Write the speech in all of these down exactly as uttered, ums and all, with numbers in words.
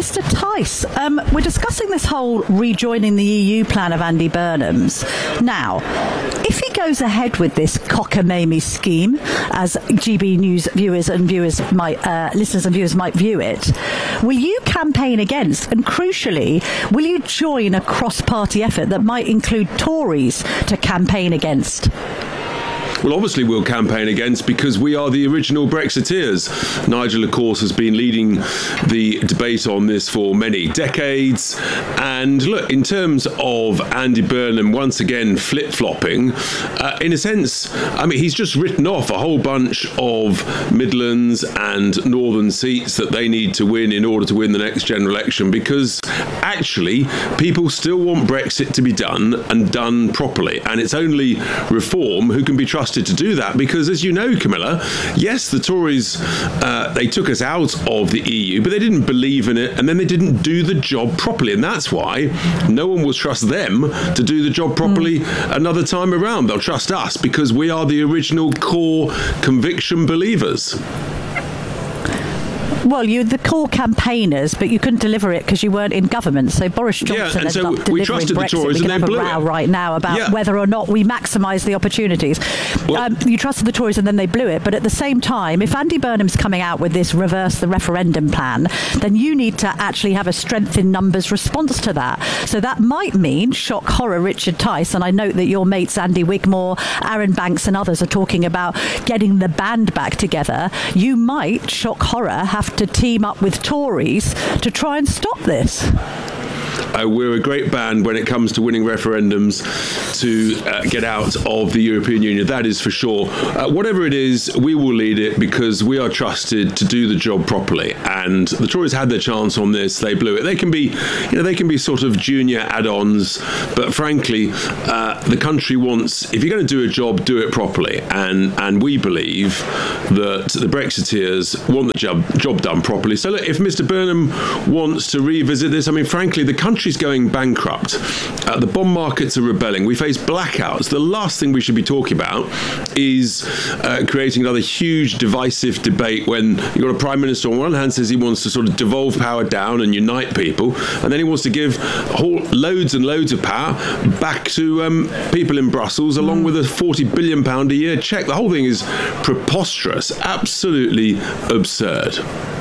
Mister Tice, um, we're discussing this whole rejoining the E U plan of Andy Burnham's. Now, if he goes ahead with this cockamamie scheme, as G B News viewers and viewers might, uh, listeners and viewers might view it, will you campaign against? And crucially, will you join a cross-party effort that might include Tories to campaign against? Well, obviously we'll campaign against, because we are the original Brexiteers. Nigel, of course, has been leading the debate on this for many decades. And look, in terms of Andy Burnham once again flip-flopping, uh, in a sense, I mean, he's just written off a whole bunch of Midlands and Northern seats that they need to win in order to win the next general election, because actually people still want Brexit to be done and done properly. And it's only Reform who can be trusted to do that, because, as you know, Camilla, yes, the Tories, uh, they took us out of the E U, but they didn't believe in it, and then they didn't do the job properly, and that's why no one will trust them to do the job properly mm. another time around. They'll trust us because we are the original core conviction believers. Well, you're the core campaigners, but you couldn't deliver it because you weren't in government. So Boris Johnson yeah, and ended so up we delivering trusted Brexit. the Tories, we can and have they a blew row it. right now about yeah. whether or not we maximise the opportunities. Well, um, you trusted the Tories and then they blew it. But at the same time, if Andy Burnham's coming out with this reverse the referendum plan, then you need to actually have a strength in numbers response to that. So that might mean shock horror Richard Tice. And I note that your mates Andy Wigmore, Aaron Banks and others are talking about getting the band back together. You might, shock horror, have to team up with Tories to try and stop this. Uh, we're a great band when it comes to winning referendums to uh, get out of the European Union. That is for sure. Uh, whatever it is, we will lead it because we are trusted to do the job properly. And the Tories had their chance on this. They blew it. They can be, you know, they can be sort of junior add-ons. But frankly, uh, the country wants, if you're going to do a job, do it properly. And and we believe that the Brexiteers want the job, job done properly. So look, if Mister Burnham wants to revisit this, I mean, frankly, the country country's going bankrupt. Uh, the bond markets are rebelling. We face blackouts. The last thing we should be talking about is uh, creating another huge divisive debate when you've got a Prime Minister on one hand says he wants to sort of devolve power down and unite people, and then he wants to give whole loads and loads of power back to um, people in Brussels, along with a forty billion pounds a year cheque. The whole thing is preposterous, absolutely absurd.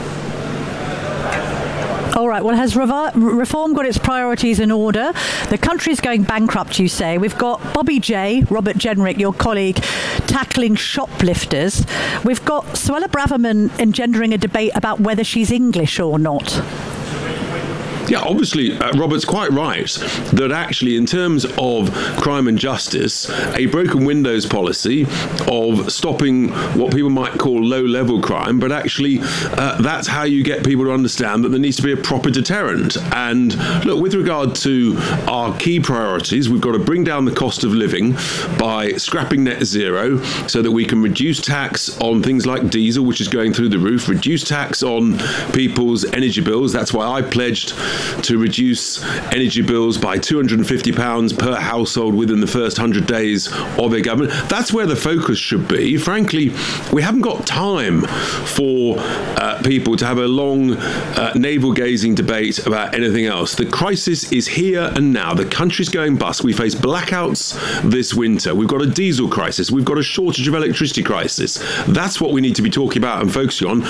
All right, well, has Revi- Reform got its priorities in order? The country's going bankrupt, you say. We've got Bobby J, Robert Jenrick, your colleague, tackling shoplifters. We've got Suella Braverman engendering a debate about whether she's English or not. Yeah, obviously, uh, Robert's quite right that actually in terms of crime and justice, a broken windows policy of stopping what people might call low-level crime, but actually uh, that's how you get people to understand that there needs to be a proper deterrent. And look, with regard to our key priorities, we've got to bring down the cost of living by scrapping net zero so that we can reduce tax on things like diesel, which is going through the roof, reduce tax on people's energy bills. That's why I pledged to reduce energy bills by two hundred fifty pounds per household within the first one hundred days of a government. That's where the focus should be. Frankly, we haven't got time for uh, people to have a long uh, navel-gazing debate about anything else. The crisis is here and now. The country's going bust. We face blackouts this winter. We've got a diesel crisis. We've got a shortage of electricity crisis. That's what we need to be talking about and focusing on.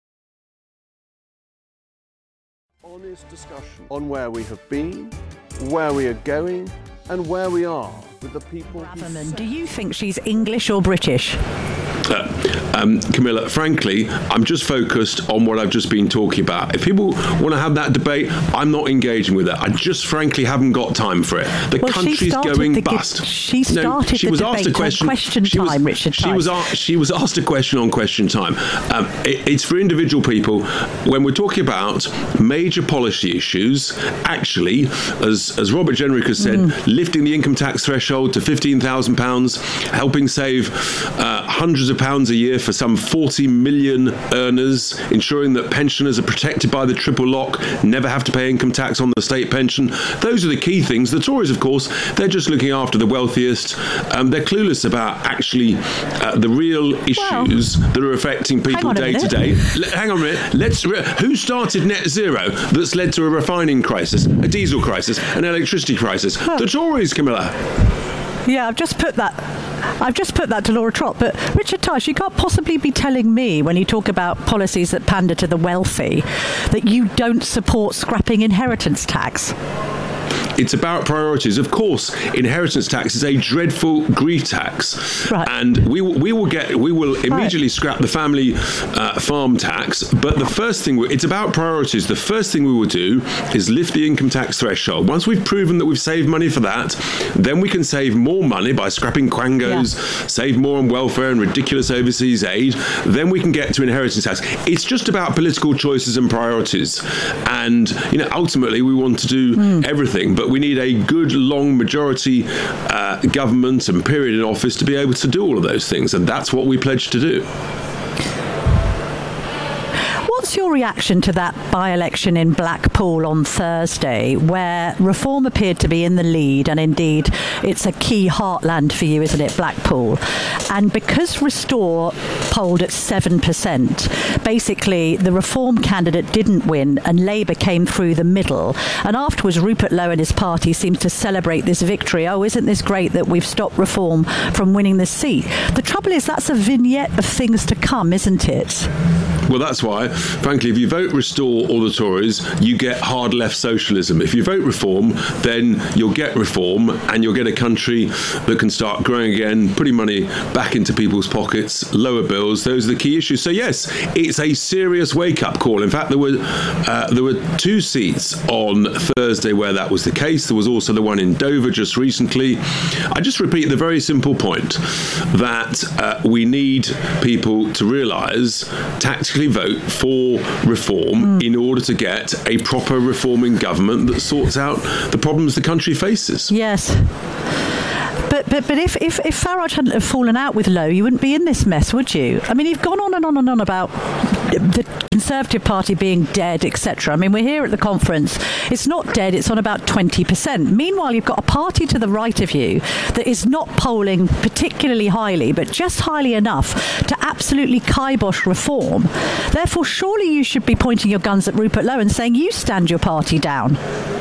Honest discussion on where we have been, where we are going, and where we are with the people. Braverman, do you think she's English or British? Uh, um, Camilla, frankly, I'm just focused on what I've just been talking about. If people want to have that debate, I'm not engaging with it. I just frankly haven't got time for it. The well, country's going the, bust. She started no, she the was debate asked a question, on question she time, was, Richard she was, asked, she was asked a question on question time. Um, it, it's for individual people. When we're talking about major policy issues, actually, as, as Robert Jenrick has said, mm. lifting the income tax threshold to fifteen thousand pounds, helping save uh, hundreds of pounds a year for some forty million earners, ensuring that pensioners are protected by the triple lock, never have to pay income tax on the state pension. Those are the key things. The Tories, of course, they're just looking after the wealthiest. Um, they're clueless about actually uh, the real issues well, that are affecting people day to day. L- hang on a minute. Let's. Re- who started net zero that's led to a refining crisis, a diesel crisis, an electricity crisis? Well, the Tories, Camilla. Yeah, I've just put that. I've just put that to Laura Trott. But Richard Tice, you can't possibly be telling me, when you talk about policies that pander to the wealthy, that you don't support scrapping inheritance tax. It's about priorities. Of course, inheritance tax is a dreadful grief tax, right. and we will, we will get we will immediately right. scrap the family uh, farm tax. But the first thing we, it's about priorities. The first thing we will do is lift the income tax threshold. Once we've proven that we've saved money for that, then we can save more money by scrapping quangos, yeah. save more on welfare and ridiculous overseas aid. Then we can get to inheritance tax. It's just about political choices and priorities. And you know, ultimately, we want to do mm. everything, but we need a good, long majority uh, government and period in office to be able to do all of those things, and that's what we pledge to do. What's your reaction to that by-election in Blackpool on Thursday, where Reform appeared to be in the lead, and indeed it's a key heartland for you, isn't it, Blackpool? And because Restore polled at seven percent, basically the Reform candidate didn't win and Labour came through the middle. And afterwards, Rupert Lowe and his party seems to celebrate this victory. Oh, isn't this great that we've stopped Reform from winning the seat? The trouble is, that's a vignette of things to come, isn't it? Well, that's why, frankly, if you vote Restore or the Tories, you get hard left socialism. If you vote Reform, then you'll get reform and you'll get a country that can start growing again, putting money back into people's pockets, lower bills. Those are the key issues. So, yes, it's a serious wake-up call. In fact, there were uh, there were two seats on Thursday where that was the case. There was also the one in Dover just recently. I just repeat the very simple point that uh, we need people to realise tactically vote for reform mm. in order to get a proper reforming government that sorts out the problems the country faces. Yes. But but but if, if, if Farage hadn't have fallen out with Lowe, you wouldn't be in this mess, would you? I mean, you've gone on and on and on about the Conservative Party being dead, et cetera. I mean, we're here at the conference. It's not dead, it's on about twenty percent. Meanwhile, you've got a party to the right of you that is not polling particularly highly, but just highly enough to absolutely kibosh reform. Therefore, surely you should be pointing your guns at Rupert Lowe and saying, you stand your party down.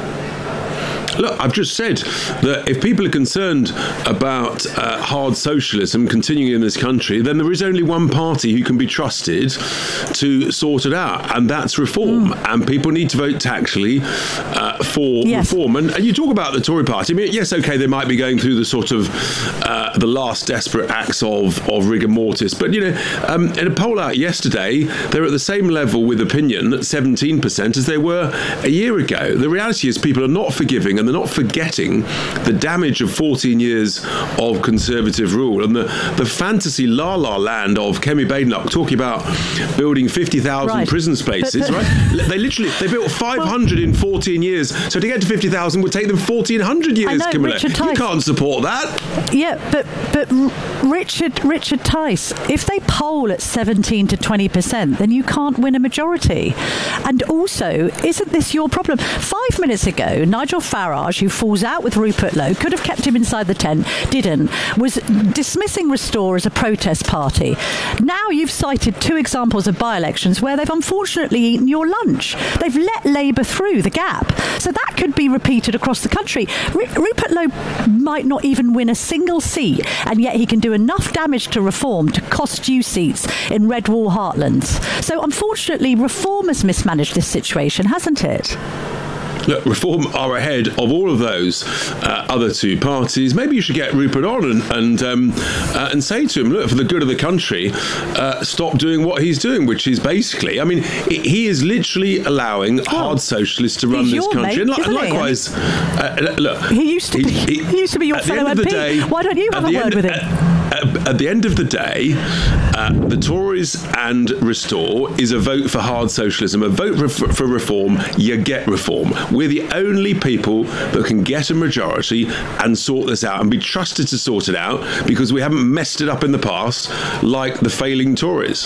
Look, I've just said that if people are concerned about uh, hard socialism continuing in this country, then there is only one party who can be trusted to sort it out, and that's Reform. Mm. And people need to vote tactically uh, for yes. Reform. And, and you talk about the Tory party. I mean, yes, OK, they might be going through the sort of uh, the last desperate acts of, of rigor mortis. But, you know, um, in a poll out yesterday, they're at the same level with opinion at seventeen percent as they were a year ago. The reality is people are not forgiving, and they're not forgetting the damage of fourteen years of Conservative rule and the, the fantasy la-la land of Kemi Badenoch talking about building fifty thousand right. prison spaces, but, but, right? They literally, they built five hundred well, in fourteen years. So to get to fifty thousand would take them fourteen hundred years, I know, Camilla. Richard Tice, you can't support that. Yeah, but but Richard Richard Tice, if they poll at seventeen to twenty percent, then you can't win a majority. And also, isn't this your problem? Five minutes ago, Nigel Farage, who falls out with Rupert Lowe, could have kept him inside the tent, didn't, was dismissing Restore as a protest party. Now you've cited two examples of by-elections where they've unfortunately eaten your lunch. They've let Labour through the gap. So that could be repeated across the country. R- Rupert Lowe might not even win a single seat, and yet he can do enough damage to Reform to cost you seats in red wall heartlands. So unfortunately, Reform has mismanaged this situation, hasn't it? Look, Reform are ahead of all of those uh, other two parties. Maybe you should get Rupert on and and, um, uh, and say to him, look, for the good of the country, uh, stop doing what he's doing, which is basically, I mean, he is literally allowing well, hard socialists to run this country. Mate, and, and likewise, uh, look, he used to be, he, he used to be your fellow M P. Day, Why don't you have a word end, with him? At, at, at the end of the day, uh, the Tories and Restore is a vote for hard socialism, a vote for, for reform. You get reform. We're the only people that can get a majority and sort this out and be trusted to sort it out because we haven't messed it up in the past like the failing Tories.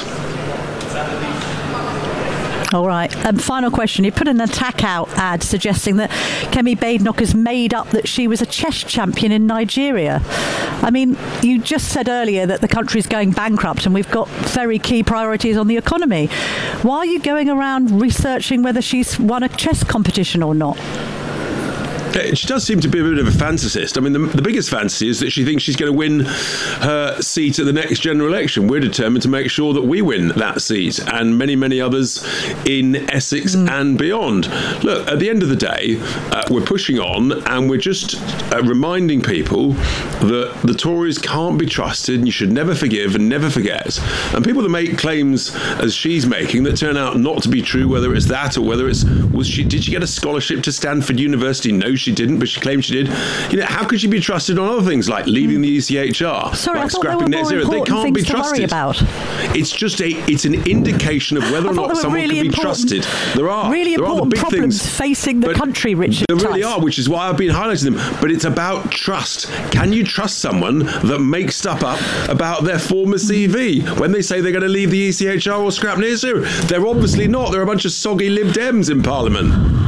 All right. Um, final question. You put an attack out ad suggesting that Kemi Badenoch has made up that she was a chess champion in Nigeria. I mean, you just said earlier that the country's going bankrupt and we've got very key priorities on the economy. Why are you going around researching whether she's won a chess competition or not? She does seem to be a bit of a fantasist. I mean, the, the biggest fantasy is that she thinks she's going to win her seat at the next general election. We're determined to make sure that we win that seat and many, many others in Essex mm. and beyond. Look, at the end of the day, uh, we're pushing on and we're just uh, reminding people that the Tories can't be trusted and you should never forgive and never forget. And people that make claims as she's making that turn out not to be true, whether it's that or whether it's, was she, did she get a scholarship to Stanford University? No, she didn't, but she claimed she did. You know, how could she be trusted on other things like leaving the E C H R, Sorry, like I thought scrapping there were net zero? They can't be trusted. About. It's just a, it's an indication of whether or not someone really can be trusted. There are really there important are the big problems things facing the country, Richard. There really Tice. are, which is why I've been highlighting them. But it's about trust. Can you trust someone that makes stuff up about their former C V when they say they're going to leave the E C H R or scrap net zero? They're obviously not. They're a bunch of soggy Lib Dems in Parliament.